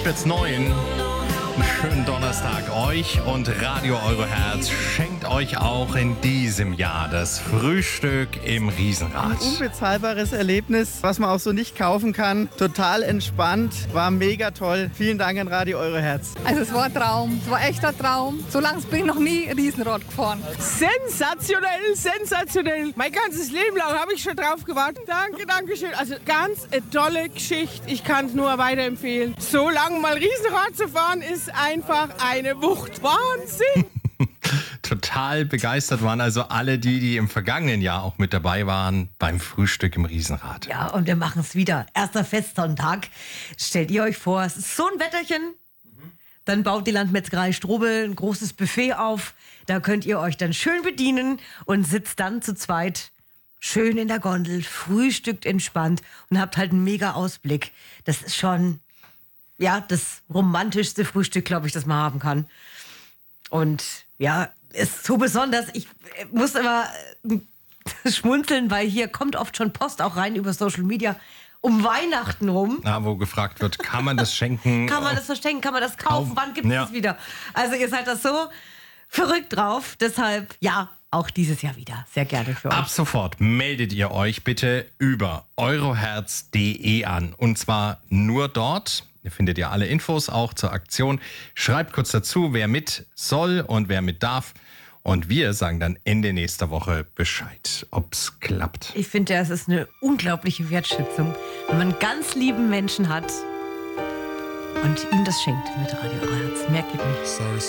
wird's 9. Einen schönen Donnerstag euch und Radio Euro Herz schenkt euch auch in diesem Jahr das Frühstück im Riesenrad. Ein unbezahlbares Erlebnis, was man auch so nicht kaufen kann. Total entspannt, war mega toll. Vielen Dank an Radio Euro Herz. Also es war ein Traum, es war echt ein Traum. So lange bin ich noch nie Riesenrad gefahren. Sensationell, sensationell. Mein ganzes Leben lang habe ich schon drauf gewartet. Danke, danke schön. Also ganz eine tolle Geschichte. Ich kann es nur weiterempfehlen. So lange mal Riesenrad zu fahren, ist einfach eine Wucht. Wahnsinn! Total begeistert waren also alle die im vergangenen Jahr auch mit dabei waren beim Frühstück im Riesenrad. Ja, und wir machen es wieder. Erster Festsonntag. Stellt ihr euch vor, es ist so ein Wetterchen. Dann baut die Landmetzgerei Strobel ein großes Buffet auf. Da könnt ihr euch dann schön bedienen und sitzt dann zu zweit schön in der Gondel, frühstückt entspannt und habt halt einen mega Ausblick. Das ist schon, ja, das romantischste Frühstück, glaube ich, das man haben kann. Und ja, ist so besonders. Ich muss immer schmunzeln, weil hier kommt oft schon Post auch rein über Social Media um Weihnachten rum. Wo gefragt wird, kann man das schenken? Kann man das verschenken? Kann man das kaufen? Wann gibt es wieder? Also ihr seid das so verrückt drauf. Deshalb, ja, auch dieses Jahr wieder. Sehr gerne für euch. Ab sofort meldet ihr euch bitte über euroherz.de an. Und zwar nur dort. Ihr findet ja alle Infos auch zur Aktion. Schreibt kurz dazu, wer mit soll und wer mit darf. Und wir sagen dann Ende nächster Woche Bescheid, ob's klappt. Ich finde ja, es ist eine unglaubliche Wertschätzung, wenn man einen ganz lieben Menschen hat und ihm das schenkt mit Radio Euro Herz. Mehr geht nicht. Sorry,